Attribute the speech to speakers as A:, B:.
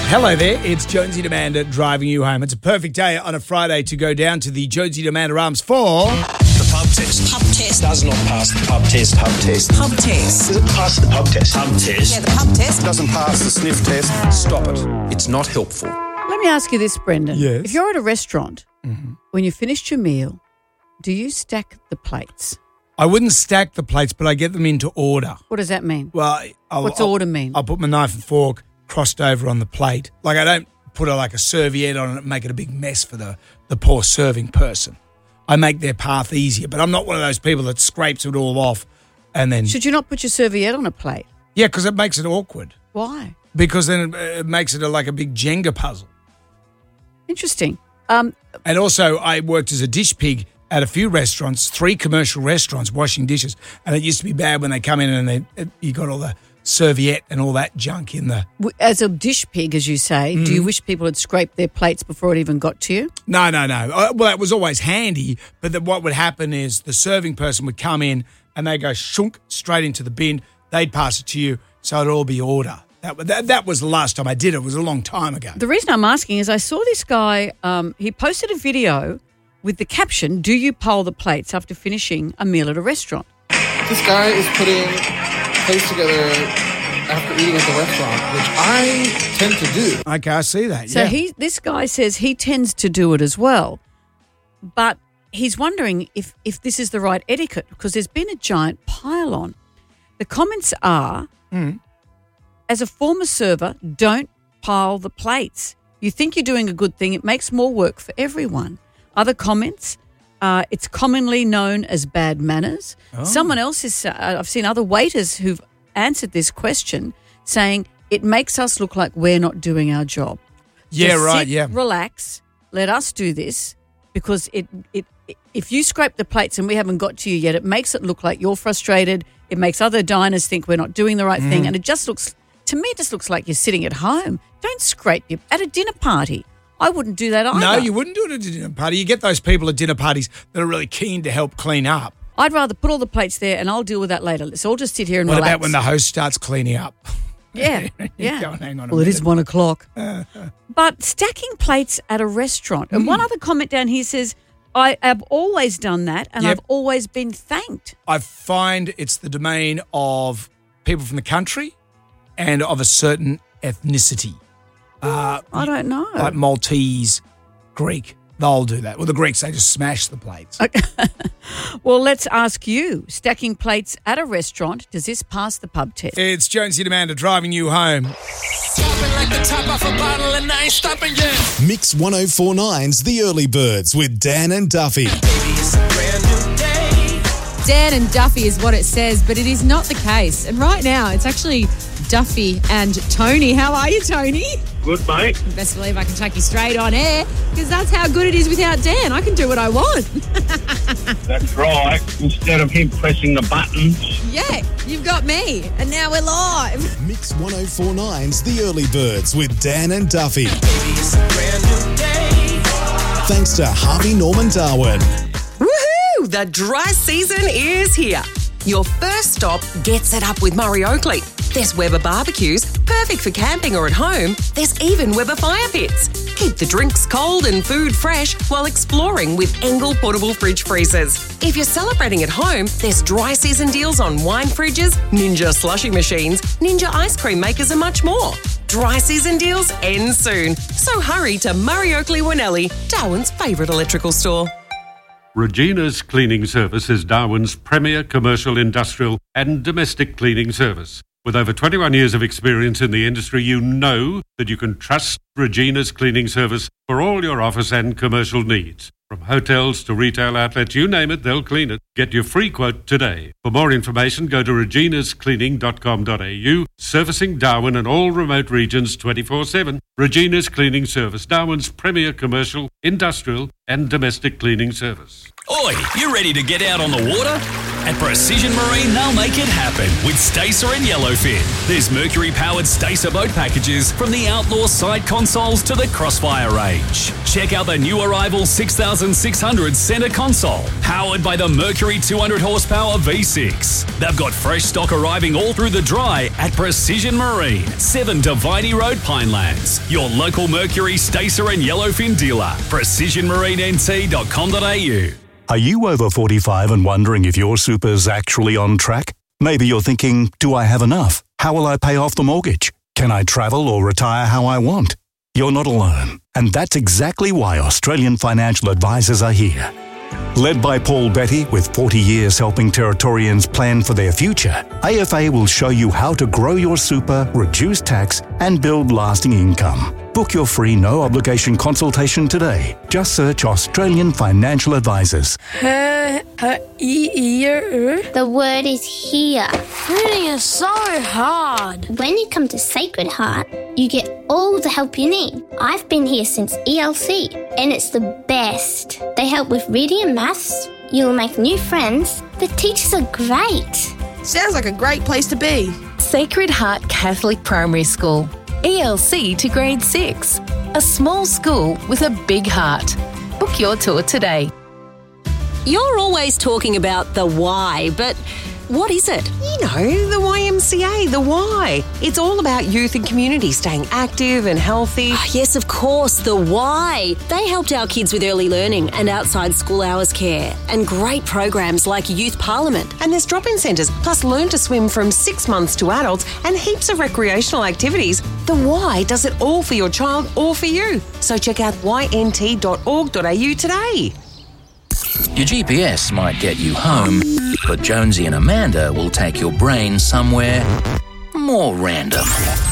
A: Hello there, it's Jonesy and Amanda driving you home. It's a perfect day on a Friday to go down to the Jonesy and Amanda Arms for...
B: The pub test.
C: Pub test.
B: Does not pass the pub test.
C: Pub test. Pub test.
B: Does it pass the pub test? Pub test.
C: Yeah, the pub test.
B: Doesn't pass the sniff test. Stop it. It's not helpful.
D: Let me ask you this, Brendan.
A: Yes.
D: If you're at a restaurant, when you finished your meal, do you stack the plates?
A: I wouldn't stack the plates, but I get them into order.
D: What does that mean?
A: Well,
D: What's order mean?
A: I'll put my knife and fork crossed over on the plate. Like I don't put a serviette on it and make it a big mess for the poor serving person. I make their path easier, but I'm not one of those people that scrapes it all off and then...
D: Should you not put your serviette on a plate?
A: Yeah, because it makes it awkward.
D: Why?
A: Because then it makes it like a big Jenga puzzle.
D: Interesting.
A: And also, I worked as a dish pig at a few restaurants, 3 commercial restaurants, washing dishes, and it used to be bad when they come in and you got all the serviette and all that junk in the...
D: As a dish pig, as you say, do you wish people had scraped their plates before it even got to you?
A: No. Well, it was always handy, but then what would happen is the serving person would come in and they go shunk straight into the bin. They'd pass it to you, so it'd all be order. That was the last time I did it. It was a long time ago.
D: The reason I'm asking is I saw this guy, he posted a video with the caption, "Do you pile the plates after finishing a meal at a restaurant?"
E: This guy is putting plates together after eating at the restaurant, which I tend to do.
A: Okay, I see that.
D: So
A: yeah.
D: this guy says he tends to do it as well, but he's wondering if this is the right etiquette because there's been a giant pile on. The comments are, as a former server, don't pile the plates. You think you're doing a good thing. It makes more work for everyone. Other comments, it's commonly known as bad manners.
A: Oh.
D: Someone else is, I've seen other waiters who've answered this question saying it makes us look like we're not doing our job.
A: Yeah,
D: Just
A: right,
D: sit,
A: yeah.
D: relax, let us do this because if you scrape the plates and we haven't got to you yet, it makes it look like you're frustrated. It makes other diners think we're not doing the right thing. And it just looks, to me, it just looks like you're sitting at home. Don't scrape at a dinner party. I wouldn't do that either.
A: No, you wouldn't do it at a dinner party. You get those people at dinner parties that are really keen to help clean up.
D: I'd rather put all the plates there and I'll deal with that later. Let's all just sit here and
A: What
D: relax.
A: about when the host starts cleaning up?
D: Yeah.
A: Go on, hang on a
D: Well, it
A: minute.
D: is 1 o'clock. But stacking plates at a restaurant. And one other comment down here says, I have always done that and
A: Yep.
D: I've always been thanked.
A: I find it's the domain of people from the country and of a certain ethnicity.
D: I don't know.
A: Like Maltese, Greek. They'll do that. Well, the Greeks, they just smash the plates.
D: Well, let's ask you. Stacking plates at a restaurant, does this pass the pub test?
A: It's Jonesy and Amanda driving you home.
F: Stopping like the top off a bottle and I ain't stopping yet.
G: Mix 1049's The Early Birds with Dan and Duffy.
F: Baby, it's a brand new day.
H: Dan and Duffy is what it says, but it is not the case. And right now, it's actually Duffy and Tony. How are you, Tony?
I: Good, mate.
H: Best believe I can chuck you straight on air because that's how good it is without Dan. I can do what I want.
I: That's right. Instead of him pressing the buttons.
H: Yeah, you've got me. And now we're live.
G: Mix 1049's The Early Birds with Dan and Duffy.
F: Baby, it's a brand new day.
G: Thanks to Harvey Norman Darwin.
J: Woohoo! The dry season is here. Your first stop gets it up with Murray Oakley. There's Weber barbecues, perfect for camping or at home. There's even Weber fire pits. Keep the drinks cold and food fresh while exploring with Engel portable fridge freezers. If you're celebrating at home, there's dry season deals on wine fridges, Ninja slushy machines, Ninja ice cream makers and much more. Dry season deals end soon. So hurry to Murray Oakley Winnelli, Darwin's favourite electrical store.
K: Regina's Cleaning Service is Darwin's premier commercial, industrial and domestic cleaning service. With over 21 years of experience in the industry, you know that you can trust Regina's Cleaning Service for all your office and commercial needs. From hotels to retail outlets, you name it, they'll clean it. Get your free quote today. For more information, go to reginascleaning.com.au, servicing Darwin and all remote regions 24/7. Regina's Cleaning Service, Darwin's premier commercial, industrial and domestic cleaning service.
L: Oi, you ready to get out on the water?
C: At Precision Marine, they'll make it happen with Stacer and Yellowfin. There's Mercury-powered Stacer boat packages from the outlaw side consoles to the Crossfire range. Check out the new arrival 6600 centre console, powered by the Mercury 200 horsepower V6. They've got fresh stock arriving all through the dry at Precision Marine, 7 Dividey Road, Pinelands. Your local Mercury, Stacer and Yellowfin dealer. PrecisionMarineNT.com.au.
L: Are you over 45 and wondering if your super's actually on track? Maybe you're thinking, do I have enough? How will I pay off the mortgage? Can I travel or retire how I want? You're not alone. And that's exactly why Australian financial advisors are here. Led by Paul Betty, with 40 years helping Territorians plan for their future, AFA will show you how to grow your super, reduce tax, and build lasting income. Book your free no-obligation consultation today. Just search Australian Financial Advisors.
M: The word is here. Reading is so hard. When you come to Sacred Heart, you get all the help you need. I've been here since ELC, and it's the best. They help with reading and maths. You'll make new friends. The teachers are great.
N: Sounds like a great place to be.
O: Sacred Heart Catholic Primary School. ELC to grade 6. A small school with a big heart. Book your tour today.
J: You're always talking about the why, but what is it?
O: You know, the YMCA, the why. It's all about youth and community staying active and healthy.
J: Oh, yes, of course, the why. They helped our kids with early learning and outside school hours care and great programs like Youth Parliament.
O: And there's drop-in centres, plus learn to swim from 6 months to adults and heaps of recreational activities. The why does it all for your child or for you. So check out ynt.org.au today.
P: Your GPS might get you home, but Jonesy and Amanda will take your brain somewhere more random.